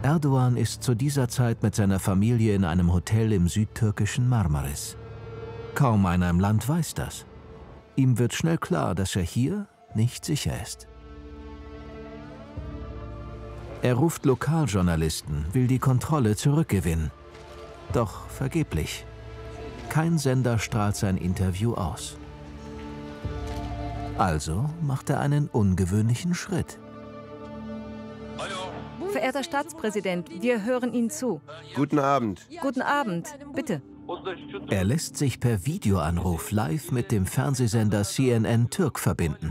Erdoğan ist zu dieser Zeit mit seiner Familie in einem Hotel im südtürkischen Marmaris. Kaum einer im Land weiß das. Ihm wird schnell klar, dass er hier nicht sicher ist. Er ruft Lokaljournalisten, will die Kontrolle zurückgewinnen. Doch vergeblich. Kein Sender strahlt sein Interview aus. Also macht er einen ungewöhnlichen Schritt. Verehrter Staatspräsident, wir hören Ihnen zu. Guten Abend. Guten Abend, bitte. Er lässt sich per Videoanruf live mit dem Fernsehsender CNN Türk verbinden.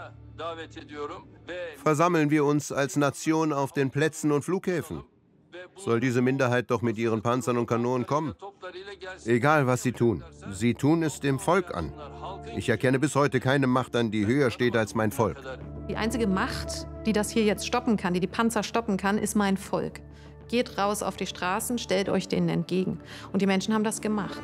Versammeln wir uns als Nation auf den Plätzen und Flughäfen. Soll diese Minderheit doch mit ihren Panzern und Kanonen kommen? Egal, was sie tun es dem Volk an. Ich erkenne bis heute keine Macht an, die höher steht als mein Volk. Die einzige Macht, die das hier jetzt stoppen kann, die Panzer stoppen kann, ist mein Volk. Geht raus auf die Straßen, stellt euch denen entgegen. Und die Menschen haben das gemacht.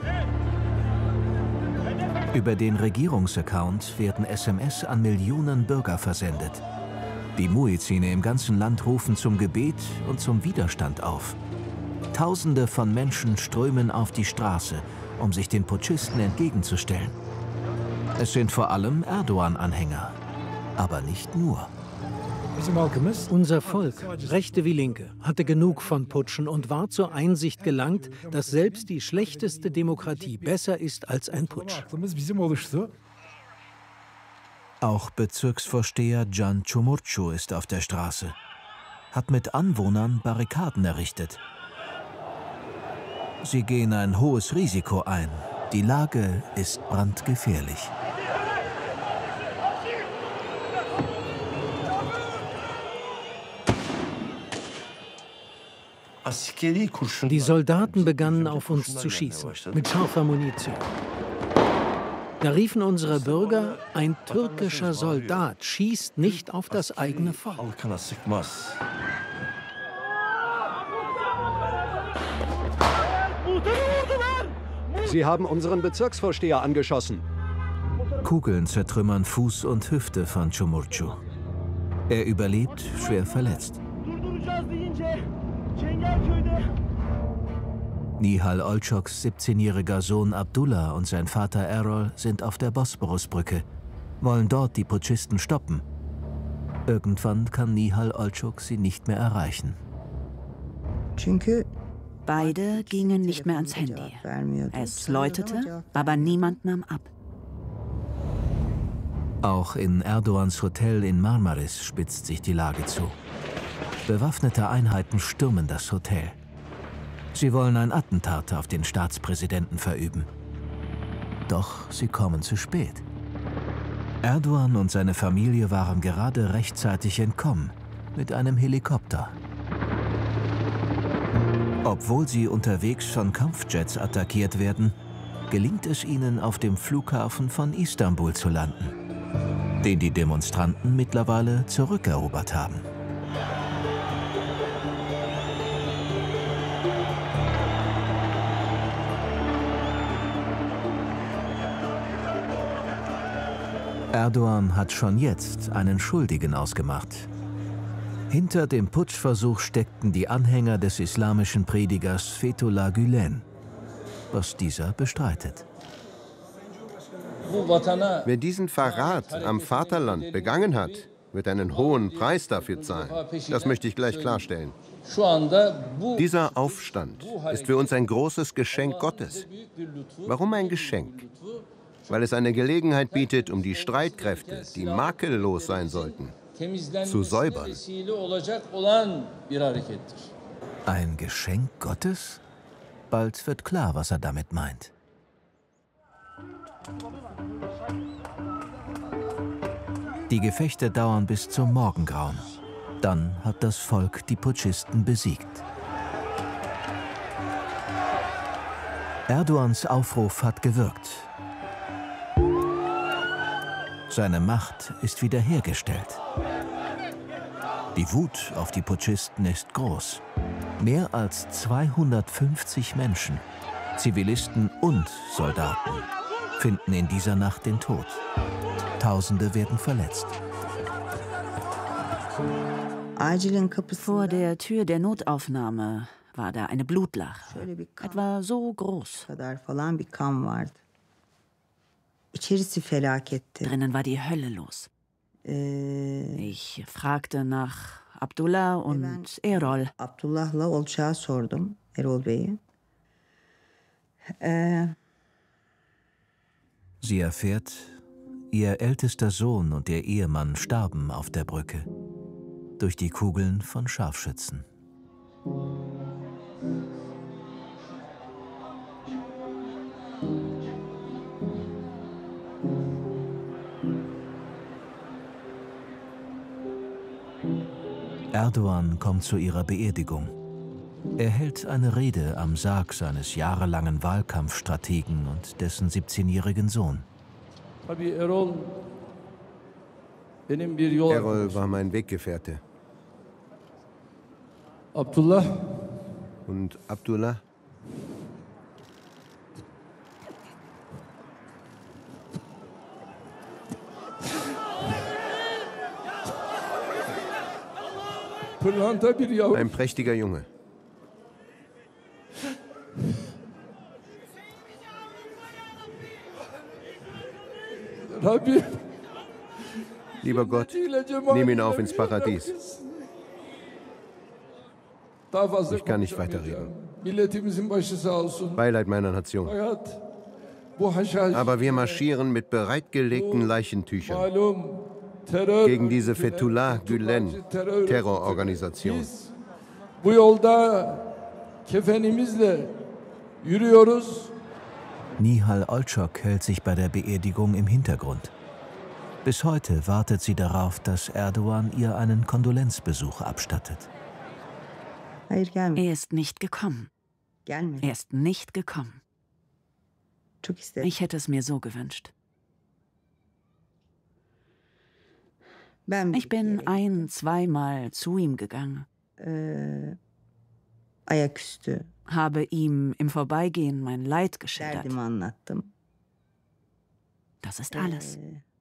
Über den Regierungsaccount werden SMS an Millionen Bürger versendet. Die Muezzine im ganzen Land rufen zum Gebet und zum Widerstand auf. Tausende von Menschen strömen auf die Straße, um sich den Putschisten entgegenzustellen. Es sind vor allem Erdoğan-Anhänger, aber nicht nur. Unser Volk, Rechte wie Linke, hatte genug von Putschen und war zur Einsicht gelangt, dass selbst die schlechteste Demokratie besser ist als ein Putsch. Auch Bezirksvorsteher Can Çumurcu ist auf der Straße, hat mit Anwohnern Barrikaden errichtet. Sie gehen ein hohes Risiko ein. Die Lage ist brandgefährlich. Die Soldaten begannen auf uns zu schießen, mit scharfer Munition. Da riefen unsere Bürger, ein türkischer Soldat schießt nicht auf das eigene Volk. Sie haben unseren Bezirksvorsteher angeschossen. Kugeln zertrümmern Fuß und Hüfte von Çumurcu. Er überlebt, schwer verletzt. Nihal Olçoks 17-jähriger Sohn Abdullah und sein Vater Erol sind auf der Bosporusbrücke, wollen dort die Putschisten stoppen. Irgendwann kann Nihal Olçok sie nicht mehr erreichen. Beide gingen nicht mehr ans Handy. Es läutete, aber niemand nahm ab. Auch in Erdoğans Hotel in Marmaris spitzt sich die Lage zu. Bewaffnete Einheiten stürmen das Hotel. Sie wollen ein Attentat auf den Staatspräsidenten verüben. Doch sie kommen zu spät. Erdoğan und seine Familie waren gerade rechtzeitig entkommen, mit einem Helikopter. Obwohl sie unterwegs von Kampfjets attackiert werden, gelingt es ihnen, auf dem Flughafen von Istanbul zu landen, den die Demonstranten mittlerweile zurückerobert haben. Erdoğan hat schon jetzt einen Schuldigen ausgemacht. Hinter dem Putschversuch steckten die Anhänger des islamischen Predigers Fethullah Gülen, was dieser bestreitet. Wer diesen Verrat am Vaterland begangen hat, wird einen hohen Preis dafür zahlen. Das möchte ich gleich klarstellen. Dieser Aufstand ist für uns ein großes Geschenk Gottes. Warum ein Geschenk? Weil es eine Gelegenheit bietet, um die Streitkräfte, die makellos sein sollten, zu säubern. Ein Geschenk Gottes? Bald wird klar, was er damit meint. Die Gefechte dauern bis zum Morgengrauen. Dann hat das Volk die Putschisten besiegt. Erdoğans Aufruf hat gewirkt. Seine Macht ist wiederhergestellt. Die Wut auf die Putschisten ist groß. Mehr als 250 Menschen, Zivilisten und Soldaten, finden in dieser Nacht den Tod. Tausende werden verletzt. Vor der Tür der Notaufnahme war da eine Blutlache, etwa so groß. Drinnen war die Hölle los. Ich fragte nach Abdullah und Erol. Sie erfährt, ihr ältester Sohn und ihr Ehemann starben auf der Brücke durch die Kugeln von Scharfschützen. Erdogan kommt zu ihrer Beerdigung. Er hält eine Rede am Sarg seines jahrelangen Wahlkampfstrategen und dessen 17-jährigen Sohn. Erol war mein Weggefährte. Abdullah. Und Abdullah? Ein prächtiger Junge. Lieber Gott, nimm ihn auf ins Paradies. Ich kann nicht weiterreden. Beileid meiner Nation. Aber wir marschieren mit bereitgelegten Leichentüchern gegen diese Fethullah Gülen Terrororganisation. Nihal Olçok hält sich bei der Beerdigung im Hintergrund. Bis heute wartet sie darauf, dass Erdogan ihr einen Kondolenzbesuch abstattet. Er ist nicht gekommen. Er ist nicht gekommen. Ich hätte es mir so gewünscht. Ich bin zweimal zu ihm gegangen. Habe ihm im Vorbeigehen mein Leid geschildert. Das ist alles.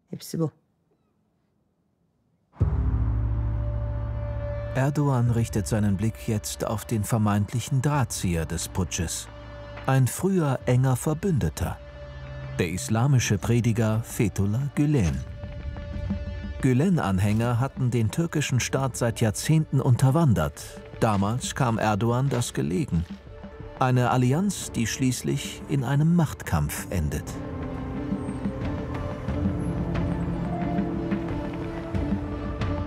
Erdogan richtet seinen Blick jetzt auf den vermeintlichen Drahtzieher des Putsches. Ein früher enger Verbündeter. Der islamische Prediger Fethullah Gülen. Gülen-Anhänger hatten den türkischen Staat seit Jahrzehnten unterwandert. Damals kam Erdogan das gelegen. Eine Allianz, die schließlich in einem Machtkampf endet.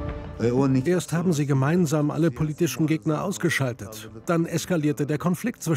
Erst haben sie gemeinsam alle politischen Gegner ausgeschaltet. Dann eskalierte der Konflikt zwischen